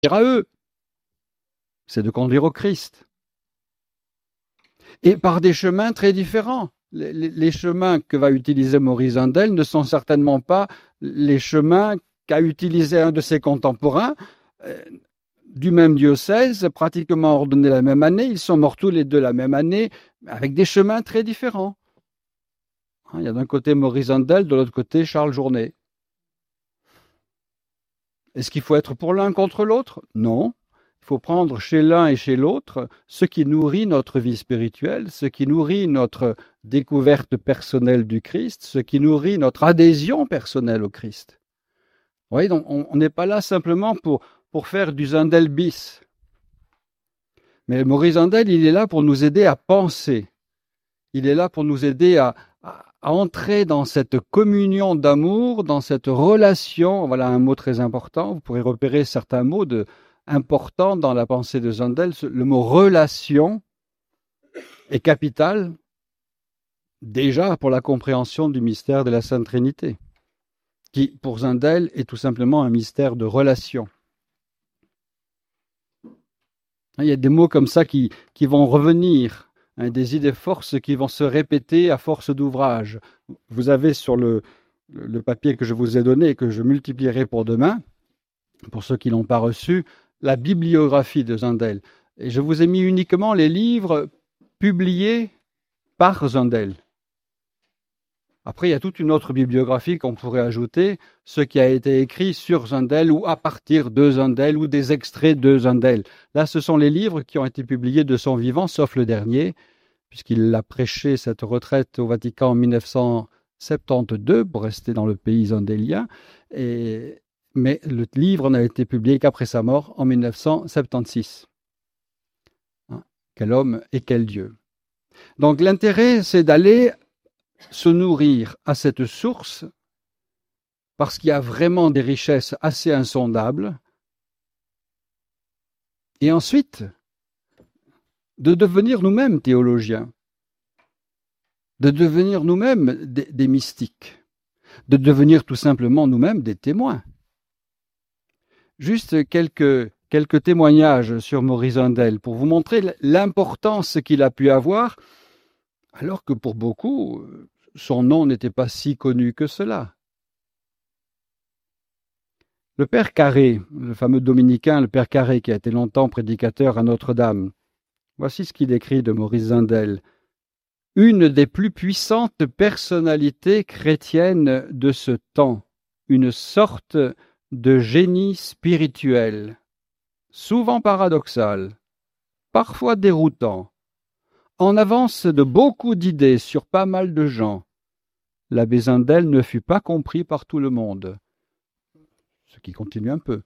à eux, c'est de conduire au Christ. Et par des chemins très différents. Les chemins que va utiliser Maurice Zindel ne sont certainement pas les chemins qu'a utilisé un de ses contemporains, du même diocèse, pratiquement ordonnés la même année. Ils sont morts tous les deux la même année, avec des chemins très différents. Il y a d'un côté Maurice Zindel, de l'autre côté Charles Journet. Est-ce qu'il faut être pour l'un contre l'autre? Non. Il faut prendre chez l'un et chez l'autre ce qui nourrit notre vie spirituelle, ce qui nourrit notre découverte personnelle du Christ, ce qui nourrit notre adhésion personnelle au Christ. Vous voyez, donc on n'est pas là simplement pour faire du Zindel bis. Mais Maurice Zindel, il est là pour nous aider à penser. Il est là pour nous aider à entrer dans cette communion d'amour, dans cette relation. Voilà un mot très important. Vous pourrez repérer certains mots importants dans la pensée de Zindel. Le mot relation est capital déjà pour la compréhension du mystère de la Sainte Trinité, qui pour Zindel est tout simplement un mystère de relation. Il y a des mots comme ça qui vont revenir, des idées forces qui vont se répéter à force d'ouvrage. Vous avez sur le papier que je vous ai donné et que je multiplierai pour demain, pour ceux qui ne l'ont pas reçu, la bibliographie de Zindel. Et je vous ai mis uniquement les livres publiés par Zindel. Après, il y a toute une autre bibliographie qu'on pourrait ajouter, ce qui a été écrit sur Zindel ou à partir de Zindel ou des extraits de Zindel. Là, ce sont les livres qui ont été publiés de son vivant, sauf le dernier, puisqu'il a prêché cette retraite au Vatican en 1972, pour rester dans le pays zindelien, mais le livre n'a été publié qu'après sa mort en 1976. Quel homme et quel Dieu. Donc l'intérêt, c'est d'aller se nourrir à cette source, parce qu'il y a vraiment des richesses assez insondables, et ensuite de devenir nous-mêmes théologiens, de devenir nous-mêmes des mystiques, de devenir tout simplement nous-mêmes des témoins. Juste quelques témoignages sur Maurice Zindel pour vous montrer l'importance qu'il a pu avoir, alors que pour beaucoup, son nom n'était pas si connu que cela. Le père Carré, le fameux dominicain, le père Carré, qui a été longtemps prédicateur à Notre-Dame, voici ce qu'il écrit de Maurice Zindel. Une des plus puissantes personnalités chrétiennes de ce temps, une sorte de génie spirituel, souvent paradoxal, parfois déroutant, en avance de beaucoup d'idées sur pas mal de gens. L'abbé Zindel ne fut pas compris par tout le monde. Ce qui continue un peu.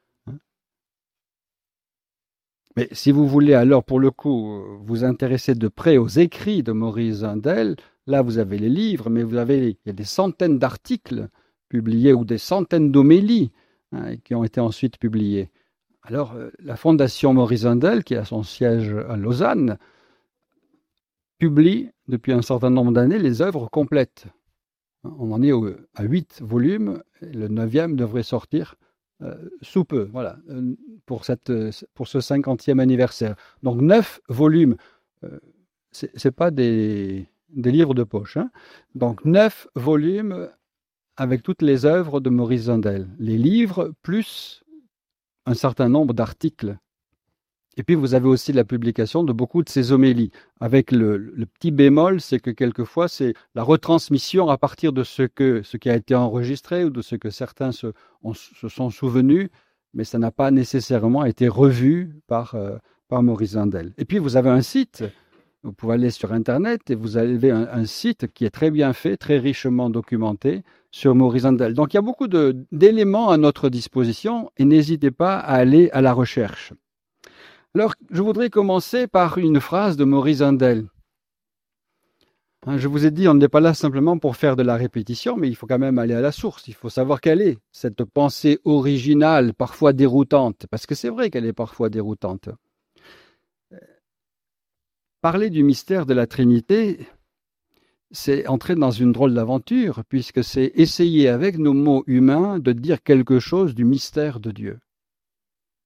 Mais si vous voulez alors, pour le coup, vous intéresser de près aux écrits de Maurice Zindel, là vous avez les livres, mais il y a des centaines d'articles publiés ou des centaines d'homélies qui ont été ensuite publiées. Alors, la Fondation Maurice Zindel, qui a son siège à Lausanne, publie depuis un certain nombre d'années les œuvres complètes. On en est à 8 volumes, et le 9e devrait sortir sous peu, voilà, pour ce 50e anniversaire. Donc 9 volumes, c'est pas des livres de poche, hein. Donc 9 volumes avec toutes les œuvres de Maurice Zindel. Les livres plus un certain nombre d'articles. Et puis vous avez aussi la publication de beaucoup de ces homélies, avec le petit bémol, c'est que quelquefois c'est la retransmission à partir de ce qui a été enregistré ou de ce que certains se sont souvenus, mais ça n'a pas nécessairement été revu par Maurice Zindel. Et puis vous avez un site, vous pouvez aller sur Internet et vous avez un site qui est très bien fait, très richement documenté sur Maurice Zindel. Donc il y a beaucoup d'éléments à notre disposition et n'hésitez pas à aller à la recherche. Alors, je voudrais commencer par une phrase de Maurice Zindel. Je vous ai dit, on n'est pas là simplement pour faire de la répétition, mais il faut quand même aller à la source. Il faut savoir quelle est cette pensée originale, parfois déroutante, parce que c'est vrai qu'elle est parfois déroutante. Parler du mystère de la Trinité, c'est entrer dans une drôle d'aventure, puisque c'est essayer avec nos mots humains de dire quelque chose du mystère de Dieu.